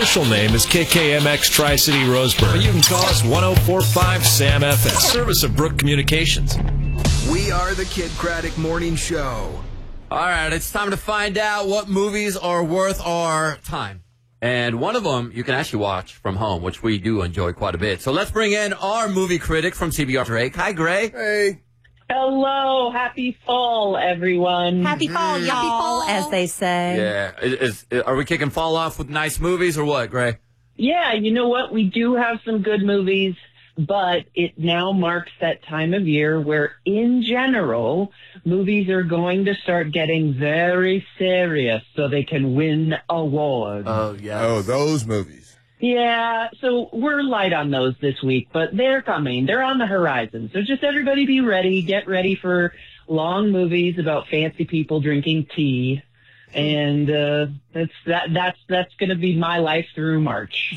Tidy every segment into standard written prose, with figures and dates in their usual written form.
Official name is KKMX Tri-City Roseburg. But you can call us 104.5 Sam FM. Service of Brook Communications. We are the Kid Craddock Morning Show. All right, it's time to find out what movies are worth our time. And one of them you can actually watch from home, which we do enjoy quite a bit. So let's bring in our movie critic from CBR, Drake. Hi, Gray. Hey. Hello. Happy fall, everyone. Happy fall, y'all. Happy fall, as they say. Yeah. Are we kicking fall off with nice movies or what, Gray? Yeah, you know what? We do have some good movies, but it now marks that time of year where, in general, movies are going to start getting very serious so they can win awards. Oh, yes. Oh, those movies. Yeah, so we're light on those this week, but they're coming. They're on the horizon. So just everybody be ready. Get ready for long movies about fancy people drinking tea. And that's going to be my life through March.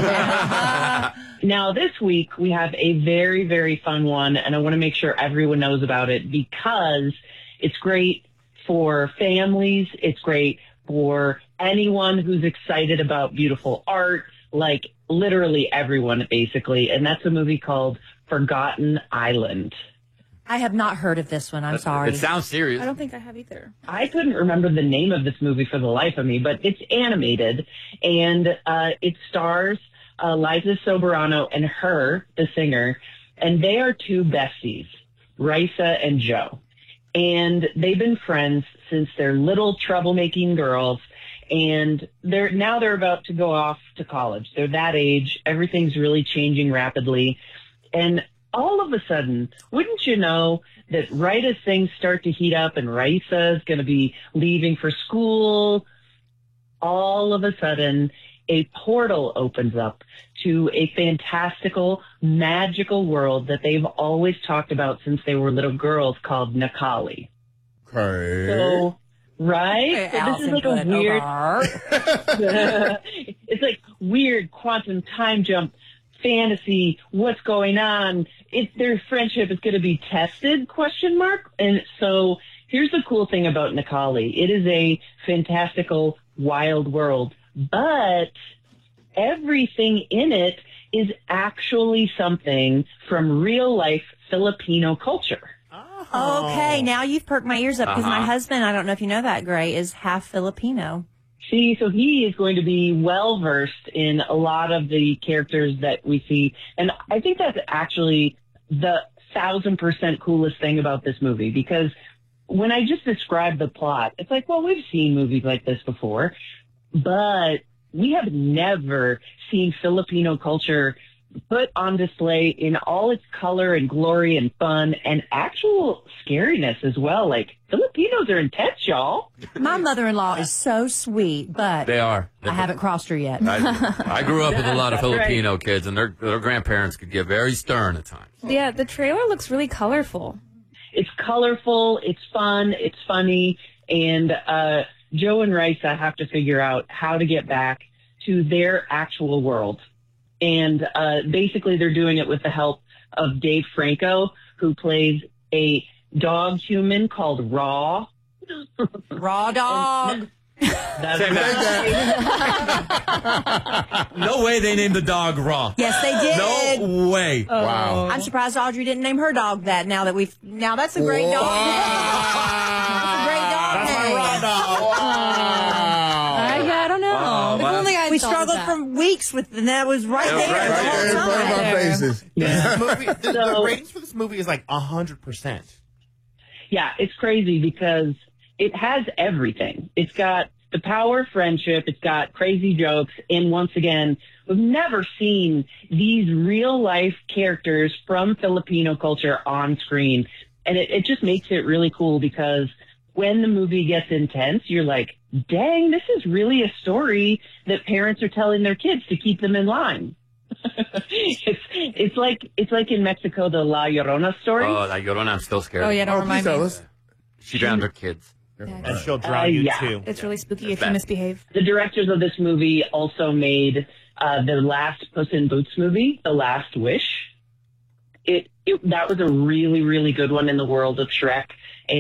Now, this week, we have a very, very fun one, and I want to make sure everyone knows about it because it's great for families. It's great for anyone who's excited about beautiful art, like literally everyone, basically. And that's a movie called Forgotten Island. I have not heard of this one. I'm sorry. It sounds serious. I don't think I have either. I couldn't remember the name of this movie for the life of me, but it's animated, and it stars Liza Soberano and her, the singer, and they are two besties, Risa and Joe. And they've been friends since they're little troublemaking girls, and they're about to go off to college. They're that age. Everything's really changing rapidly. And all of a sudden, wouldn't you know that right as things start to heat up and Raisa is going to be leaving for school, all of a sudden a portal opens up to a fantastical, magical world that they've always talked about since they were little girls called Nakali. Okay. So, right? Hey, so this is like a weird, it's like weird quantum time jump fantasy. What's going on? Their friendship is going to be tested, ? And so here's the cool thing about Nakali. It is a fantastical, wild world, but everything in it is actually something from real life Filipino culture. Okay, now you've perked my ears up because my husband, I don't know if you know that, Gray, is half Filipino. See, so he is going to be well-versed in a lot of the characters that we see. And I think that's actually the 1000% coolest thing about this movie, because when I just described the plot, it's like, well, we've seen movies like this before, but we have never seen Filipino culture put on display in all its color and glory and fun and actual scariness as well. Like, Filipinos are intense, y'all. My mother-in-law is so sweet, but They are. I haven't crossed her yet. I grew up with a lot of That's right. Filipino kids, and their grandparents could get very stern at times. Yeah, the trailer looks really colorful. It's colorful, it's fun, it's funny, and Joe and Raisa have to figure out how to get back to their actual world. And basically they're doing it with the help of Dave Franco, who plays a dog human called Raw. Raw dog. That's Say No way they named the dog Raw. Yes, they did. No way. Wow. I'm surprised Audrey didn't name her dog that. Now that's a great dog. That's a great dog name. I don't know. Oh, If wow. only I We thought of struggled that. for weeks with, and that was right there. right the Right whole there in front of time. our faces. The ratings for this movie is like 100%. Yeah, it's crazy because it has everything. It's got the power of friendship. It's got crazy jokes. And once again, we've never seen these real life characters from Filipino culture on screen. And it just makes it really cool because when the movie gets intense, you're like, dang, this is really a story that parents are telling their kids to keep them in line. It's like in Mexico, the La Llorona story. Oh, La Llorona, I'm still scared. Oh, yeah, don't Oh, remind please tell me. us. She drowned her kids. And she'll drown you yeah. too. It's really spooky if bad. you misbehave. The directors of this movie also made the last Puss in Boots movie, The Last Wish. That was a really, really good one in the world of Shrek.